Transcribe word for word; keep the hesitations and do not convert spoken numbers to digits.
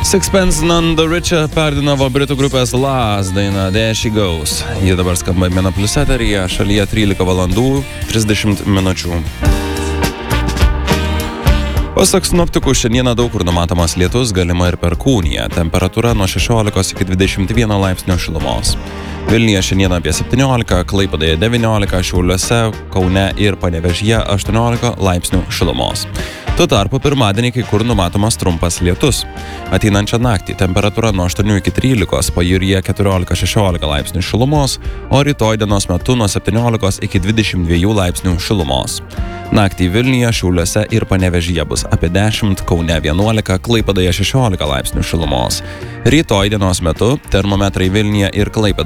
Sixpence None the Richer perdinavo britų grupės Last daina There She Goes. Ji dabar skamba Mena Plus eteryje, šalyje trylika valandų trisdešimt minučių. Pasak sinoptikų, šiandieną daug kur numatomas lietus, galima ir perkūnija. Temperatūra nuo šešiolikos iki dvidešimt vieno laipsnio šilumos. Vilniuje šiandieną apie septyniolika, Klaipėdoje devyniolika, Šiauliuose, Kaune ir Panevėžyje aštuoniolika laipsnių šilumos. Tuo tarpu pirmadienį kai kur numatomas trumpas lietus. Ateinančią naktį temperatūra nuo aštuonių iki trylikos, pajūryje keturiolika šešiolika laipsnių šilumos, o rytoj dienos metu nuo septyniolikos iki dvidešimt dviejų laipsnių šilumos. Naktį Vilniuje, Šiauliuose ir Panevėžyje bus apie dešimt, Kaune vienuolika, Klaipėdoje šešiolika laipsnių šilumos. Rytoj dienos metu termometrai Vilniuje ir Klaipėdoje